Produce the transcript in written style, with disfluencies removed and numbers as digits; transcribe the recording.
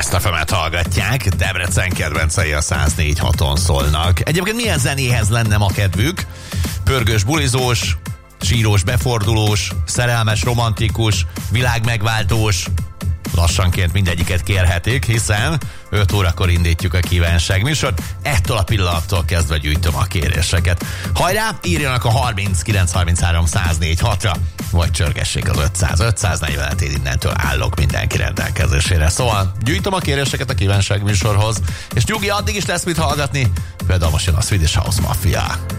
Ezt a femet hallgatják, Debrecen kedvencei a 104.6-on szólnak. Egyébként milyen zenéhez lenne ma kedvük? Pörgős, bulizós, sírós, befordulós, szerelmes, romantikus, világmegváltós. Lassanként mindegyiket kérhetik, hiszen 5 órakor indítjuk a kívánság műsort. Ettől a pillanattól kezdve gyűjtöm a kéréseket. Hajrá, írjanak a 30 933 104.6-ra, vagy csörgessék az 500-540-et, én innentől állok mindenki rendelkezésére. Szóval gyűjtöm a kéréseket a kívánság műsorhoz, és nyugi, addig is lesz mit hallgatni. Például most jön a Swedish House Mafia.